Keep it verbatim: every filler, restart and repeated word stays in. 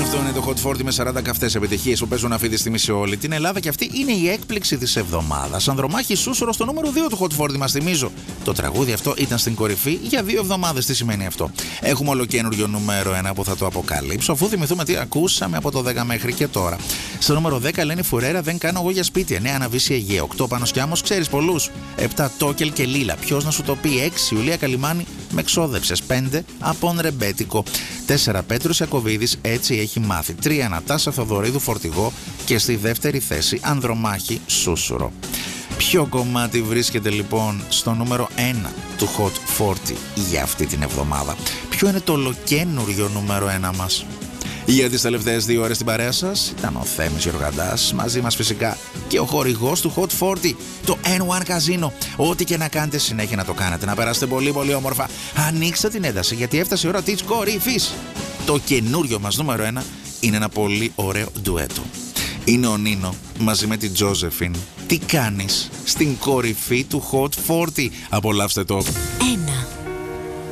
Αυτό είναι το Hot φορτί με σαράντα καυτές επιτυχίες που παίζουν αυτή τη στιγμή σε όλη την Ελλάδα και αυτή είναι η έκπληξη της εβδομάδας. Ανδρομάχη Σούσουρο στο νούμερο δύο του Hot φορτί μας θυμίζω. Το τραγούδι αυτό ήταν στην κορυφή για δύο εβδομάδες. Τι σημαίνει αυτό? Έχουμε ολοκένουργιο νούμερο ένα που θα το αποκαλύψω, αφού θυμηθούμε τι ακούσαμε από το δέκα μέχρι και τώρα. Στο νούμερο δέκα λένε Φουρέρα, δεν κάνω εγώ για σπίτι. εννέα Αναβίση Αιγαία. οκτώ Πάνος Κιάμος, ξέρεις πολλούς. επτά Τόκελ και Λίλα. Ποιος να σου το πει? έξι Ιουλία Καλιμάνη, με ξόδεψες. πέντε Απόν Ρεμπέτικο. τέσσερα Πέτρος Ιακωβίδης, έτσι έχει μάθει. τρία Νατάσα Θοδωρίδου Φορτηγό και στη δεύτερη θέση Ανδρομάχη Σούσουρο. Ποιο κομμάτι βρίσκεται λοιπόν στο νούμερο ένα του Hot φορτί για αυτή την εβδομάδα? Ποιο είναι το ολοκένουργιο νούμερο ένα μας? Για τις τελευταίες δύο ώρες στην παρέα σας ήταν ο Θέμης Γιοργαντάς, μαζί μας φυσικά και ο χορηγός του Hot φορτί, το N one Casino. Ό,τι και να κάνετε συνέχεια να το κάνετε, να περάσετε πολύ πολύ όμορφα. Ανοίξτε την ένταση γιατί έφτασε η ώρα της κορυφής. Το καινούριο μας νούμερο ένα είναι ένα πολύ ωραίο ντουέτο. Είναι ο Νίνο μαζί με την Τζόζεφιν. Τι κάνεις στην κορυφή του Hot φορτί? Απολαύστε το. Ένα.